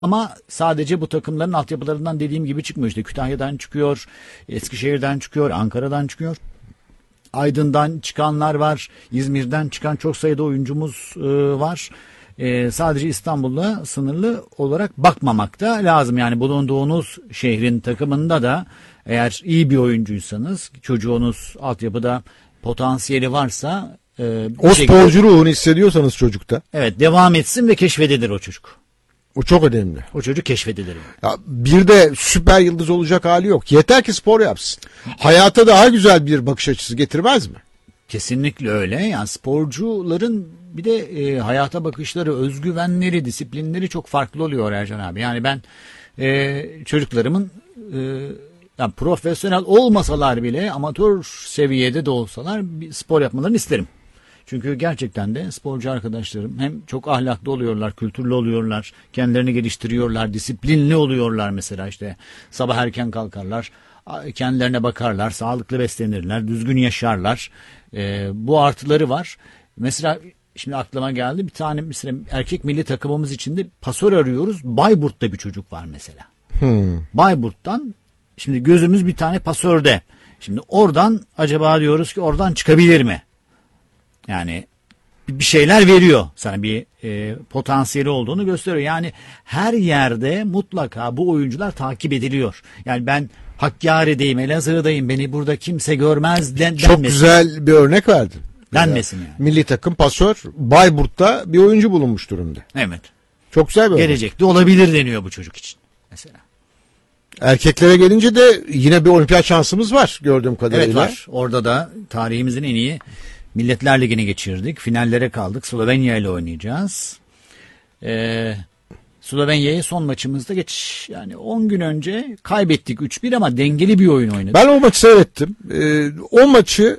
Ama sadece bu takımların altyapılarından dediğim gibi çıkmıyor. İşte Kütahya'dan çıkıyor, Eskişehir'den çıkıyor, Ankara'dan çıkıyor. Aydın'dan çıkanlar var, İzmir'den çıkan çok sayıda oyuncumuz var. Sadece İstanbul'la sınırlı olarak bakmamak da lazım. Yani bulunduğunuz şehrin takımında da eğer iyi bir oyuncuysanız, çocuğunuz altyapıda potansiyeli varsa o sporcu ruhunu hissediyorsanız çocukta. Evet, devam etsin ve keşfedilir o çocuk. O çok önemli. O çocuk keşfedilir. Ya bir de süper yıldız olacak hali yok. Yeter ki spor yapsın. Hayata daha güzel bir bakış açısı getirmez mi? Kesinlikle öyle. Yani sporcuların bir de hayata bakışları, özgüvenleri, disiplinleri çok farklı oluyor Ercan abi. Yani ben çocuklarımın yani profesyonel olmasalar bile amatör seviyede de olsalar bir spor yapmalarını isterim. Çünkü gerçekten de sporcu arkadaşlarım hem çok ahlaklı oluyorlar, kültürlü oluyorlar, kendilerini geliştiriyorlar, disiplinli oluyorlar mesela işte sabah erken kalkarlar, kendilerine bakarlar, sağlıklı beslenirler, düzgün yaşarlar. Bu artıları var. Mesela şimdi aklıma geldi bir tane mesela erkek milli takımımız içinde pasör arıyoruz. Bayburt'ta bir çocuk var mesela. Bayburt'tan şimdi gözümüz bir tane pasörde. Şimdi oradan acaba diyoruz ki oradan çıkabilir mi? Yani bir şeyler veriyor sana bir potansiyeli olduğunu gösteriyor. Yani her yerde mutlaka bu oyuncular takip ediliyor. Yani ben Hakkari'deyim, Elazığ'dayım, beni burada kimse görmez denmesin. Çok güzel bir örnek verdin. Denmesin yani. Milli takım pasör Bayburt'ta bir oyuncu bulunmuş durumda. Evet. Çok güzel bir örnek. Gelecekte olabilir deniyor bu çocuk için mesela. Erkeklere gelince de yine bir olimpiyat şansımız var gördüğüm kadarıyla. Evet var. Orada da tarihimizin en iyi Milletler Ligi'ni geçirdik. Finallere kaldık. Slovenya ile oynayacağız. Slovenya'ya son maçımızda yani 10 gün önce kaybettik 3-1 ama dengeli bir oyun oynadık. Ben o maçı seyrettim. O maçı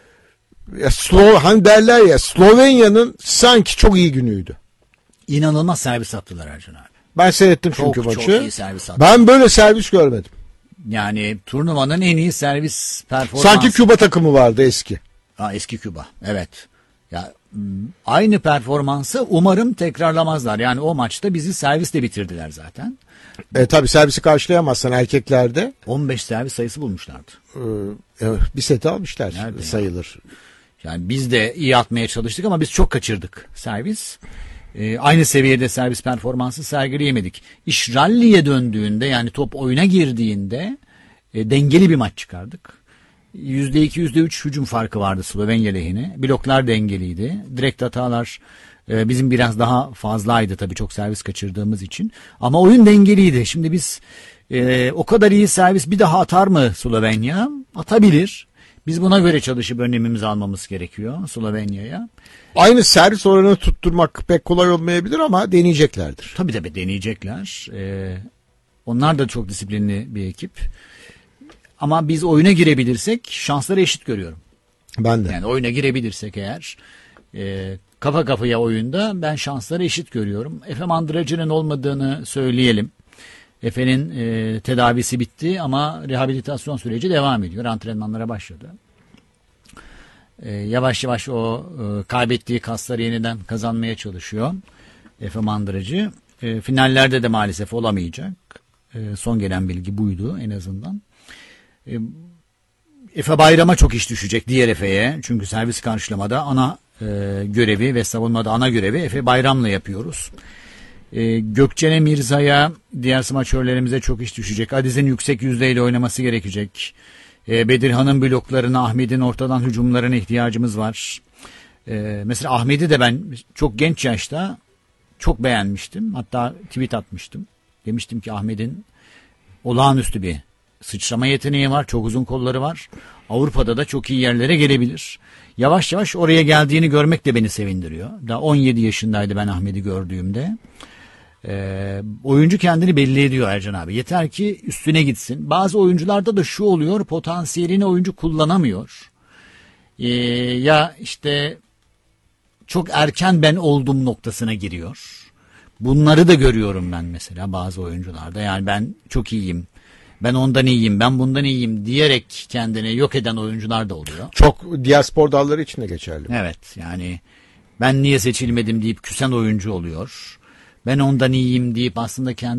hani derler ya Slovenya'nın sanki çok iyi günüydü. İnanılmaz servis attılar Ercan abi. Ben seyrettim çünkü maçı. Çok iyi servis attılar. Ben böyle servis görmedim. Yani turnuvanın en iyi servis performansı. Sanki Küba takımı vardı eski. Eski Küba. Evet. Ya aynı performansı umarım tekrarlamazlar. Yani o maçta bizi servisle bitirdiler zaten. Tabii servisi karşılayamazsan erkeklerde 15 servis sayısı bulmuşlardı. Bir seti almışlar. Nerede sayılır. Yani biz de iyi atmaya çalıştık ama biz çok kaçırdık servis. Aynı seviyede servis performansı sergileyemedik. İş ralliye döndüğünde yani top oyuna girdiğinde dengeli bir maç çıkardık. %2, %3 hücum farkı vardı Slovenya lehine. Bloklar dengeliydi. Direkt hatalar bizim biraz daha fazlaydı tabii çok servis kaçırdığımız için. Ama oyun dengeliydi. Şimdi biz o kadar iyi servis bir daha atar mı Slovenya? Atabilir. Biz buna göre çalışıp önlemimizi almamız gerekiyor Slovenya'ya. Aynı servis oranını tutturmak pek kolay olmayabilir ama deneyeceklerdir. Tabii deneyecekler. Onlar da çok disiplinli bir ekip. Ama biz oyuna girebilirsek şansları eşit görüyorum. Ben de. Yani oyuna girebilirsek eğer kafa kafaya oyunda ben şansları eşit görüyorum. Efe Mandıracı'nın olmadığını söyleyelim. Efe'nin tedavisi bitti ama rehabilitasyon süreci devam ediyor. Antrenmanlara başladı. Yavaş yavaş o kaybettiği kasları yeniden kazanmaya çalışıyor. Efe Mandıracı. Finallerde de maalesef olamayacak. Son gelen bilgi buydu en azından. Efe Bayram'a çok iş düşecek diğer Efe'ye. Çünkü servis karşılamada ana görevi ve savunmada ana görevi Efe Bayram'la yapıyoruz. Gökçen'e, Mirza'ya, diğer smaçörlerimize çok iş düşecek. Adiz'in yüksek yüzdeyle oynaması gerekecek. Bedirhan'ın bloklarına, Ahmet'in ortadan hücumlarına ihtiyacımız var. Mesela Ahmet'i de ben çok genç yaşta çok beğenmiştim. Hatta tweet atmıştım. Demiştim ki Ahmet'in olağanüstü bir sıçrama yeteneği var. Çok uzun kolları var. Avrupa'da da çok iyi yerlere gelebilir. Yavaş yavaş oraya geldiğini görmek de beni sevindiriyor. Daha 17 yaşındaydı ben Ahmet'i gördüğümde. Oyuncu kendini belli ediyor Ercan abi. Yeter ki üstüne gitsin. Bazı oyuncularda da şu oluyor. Potansiyelini oyuncu kullanamıyor. Ya işte çok erken ben oldum noktasına giriyor. Bunları da görüyorum ben mesela bazı oyuncularda. Yani ben çok iyiyim. Ben ondan iyiyim, ben bundan iyiyim diyerek kendini yok eden oyuncular da oluyor. Çok diğer spor dalları için de geçerli. Evet yani ben niye seçilmedim deyip küsen oyuncu oluyor. ben ondan iyiyim deyip aslında kendi